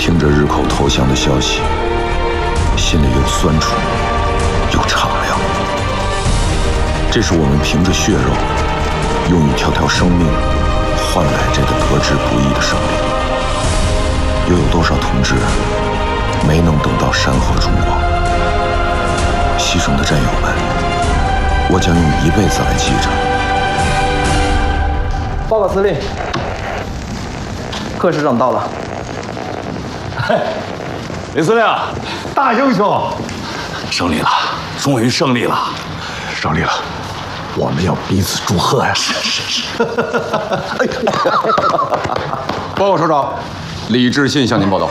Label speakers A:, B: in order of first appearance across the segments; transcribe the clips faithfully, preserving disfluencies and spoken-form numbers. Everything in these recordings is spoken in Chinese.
A: 听着日寇投降的消息，心里又酸楚又敞亮。这是我们凭着血肉，用一条条生命换来这个得之不易的胜利。又有多少同志没能等到山河重光？牺牲的战友们，我将用一辈子来记着。
B: 报告司令，贺师长到了。
C: 嘿，李司令，大英雄，胜利了，终于胜利了，胜利了，我们要彼此祝贺呀！是是是。
D: 报告首长，李志信向您报道。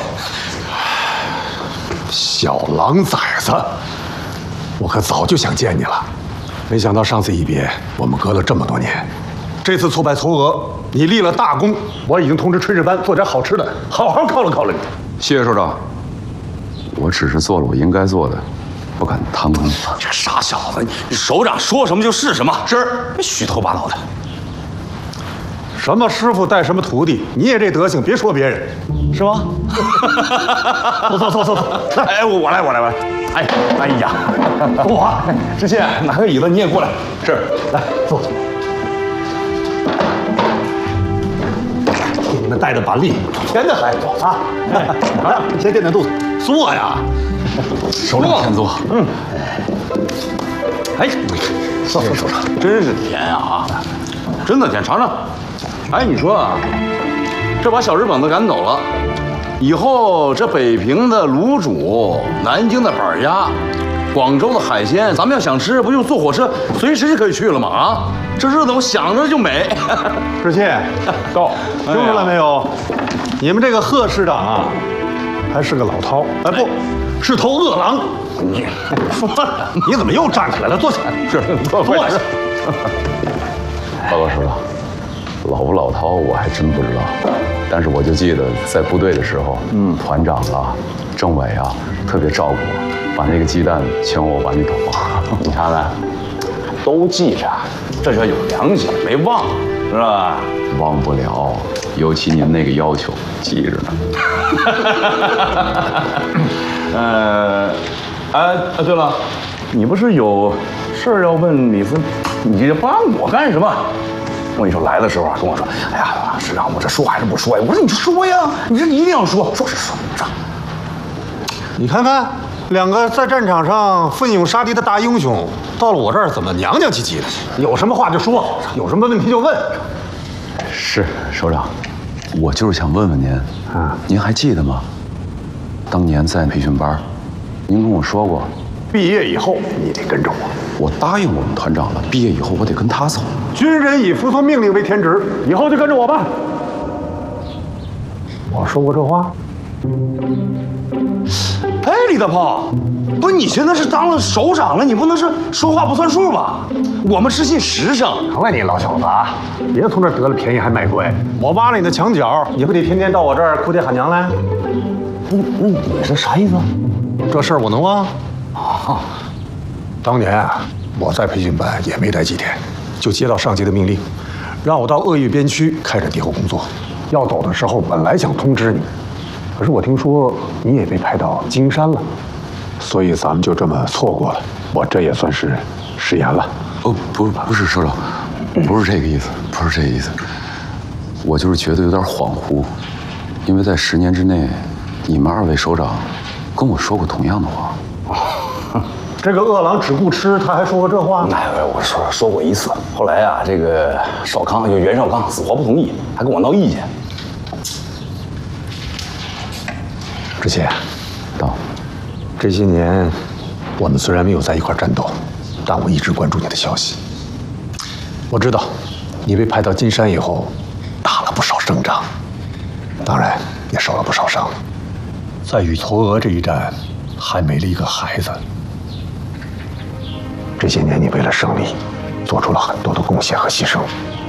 C: 小狼崽子，我可早就想见你了，没想到上次一别，我们隔了这么多年。这次挫败嵯峨，你立了大功，我已经通知炊事班做点好吃的，好好犒劳犒劳你。
D: 谢谢首长，我只是做了我应该做的，不敢贪功。
E: 这个傻小子，你首长说什么就是什么，
D: 是
E: 别虚头巴脑的。
C: 什么师傅带什么徒弟，你也这德行，别说别人，是吧？走走走走走，
E: 哎，我我来我来我来。哎哎呀，
C: 我
E: 知信，拿个椅子你也过来。
C: 是，来坐。给你们带的板栗，甜的很啊！来，先垫垫肚子，坐呀。
D: 首长先坐。
C: 嗯。哎，坐坐坐坐，
E: 真是甜啊！真的甜，尝尝。哎，你说啊，这把小日本子赶走了，以后这北平的卤煮、南京的板鸭、广州的海鲜，咱们要想吃，不就坐火车随时就可以去了吗？啊，这日子我想着就美。
C: 知信，到，听出来没有？你们这个贺师长啊，还是个老饕，哎，不是头饿狼。
E: 你
C: 说了，你怎么又站起来了？坐下。
E: 是，坐
C: 坐下。
D: 报告首长，老不老饕我还真不知道，但是我就记得在部队的时候，嗯，团长啊、政委啊特别照顾我，把那个鸡蛋全我碗里头。
E: 你看看，都记着，这叫有良心，没忘，是吧？
D: 忘不了，尤其您那个要求，记着呢。
E: 呃，哎，对了，你不是有事儿要问李司？你这帮我干什么？我跟你说，来的时候啊，跟我说，哎呀，师长，我这说还是不说呀？我说你就说呀，你这一定要说，说是说说。
C: 你看看，两个在战场上奋勇杀敌的大英雄，到了我这儿怎么娘娘唧唧的？有什么话就说，有什么问题就问。
D: 是首长，我就是想问问您，啊，您还记得吗？当年在培训班，您跟我说过，
C: 毕业以后你得跟着我。
D: 我答应我们团长了，毕业以后我得跟他走。
C: 军人以服从命令为天职，以后就跟着我吧。我说过这话？
E: 哎，李大炮，不是你现在是当了首长了，你不能是说话不算数吧？我们是信实声。
C: 行了，你老小子啊，别从这儿得了便宜还卖乖。我挖了你的墙角，你不得天天到我这儿哭爹喊娘来？
E: 那那你这啥意思？
C: 这事儿我能忘？啊，当年啊，我在培训班也没待几天，就接到上级的命令，让我到鄂豫边区开展敌后工作。要走的时候，本来想通知你，可是我听说你也被派到金山了，所以咱们就这么错过了。我这也算是食言了。
D: 哦，不，不是首长，不是这个意思，不是这个意思。我就是觉得有点恍惚，因为在十年之内，你们二位首长跟我说过同样的话。
C: 这个饿狼只顾吃，他还说过这话？
E: 哎，我说说过一次，后来啊，这个少康就袁绍康死活不同意，还跟我闹意见。
C: 知信，
D: 到，
C: 这些年我们虽然没有在一块战斗，但我一直关注你的消息。我知道你被派到金山以后，打了不少胜仗，当然也受了不少伤。在与嵯峨这一战，还没了一个孩子。这些年你为了胜利，做出了很多的贡献和牺牲。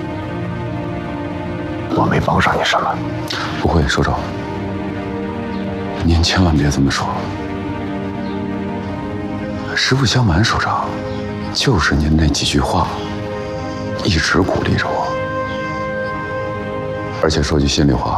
C: 我没帮上你什么。
D: 不会，首长，您千万别这么说。实不相瞒，首长，就是您那几句话，一直鼓励着我。而且说句心里话，